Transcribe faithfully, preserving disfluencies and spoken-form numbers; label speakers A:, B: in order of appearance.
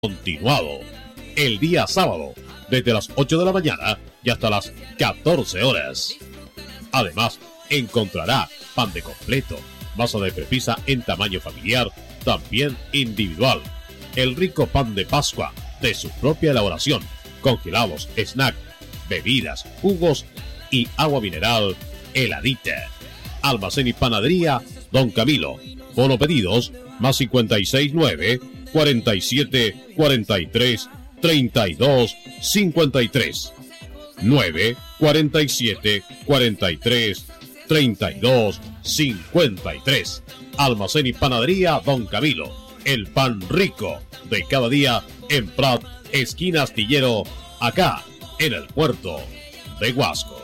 A: Continuado el día sábado desde las ocho de la mañana y hasta las catorce horas. Además, encontrará pan de completo, masa de prepisa en tamaño familiar, también individual, el rico pan de Pascua de su propia elaboración, congelados, snack, bebidas, jugos y agua mineral heladita. Almacén y panadería Don Camilo. Fono pedidos más cincuenta y seis nueve, cuarenta y siete, cuarenta y tres, treinta y dos, cincuenta y tres. nueve, cuarenta y siete, cuarenta y tres, treinta y dos, cincuenta y tres. Almacén y panadería Don Camilo. El pan rico de cada día en Prat, esquina Astillero, acá en el puerto de Huasco.